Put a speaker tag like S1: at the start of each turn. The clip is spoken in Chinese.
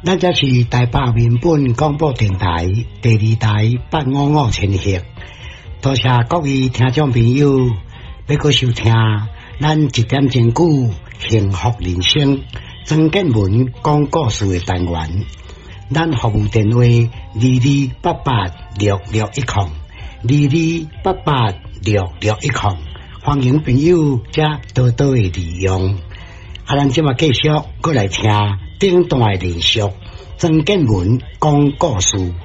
S1: 咱这是台北民本广播电台第2台855千赫，多谢各位听众朋友要搁收听咱1点钟久幸福人生曾建文讲故事的单元。咱服务电话22886610，22886610，欢迎朋友加多多的利用。咱今麦继续过来听顶段的连续曾建文讲故事。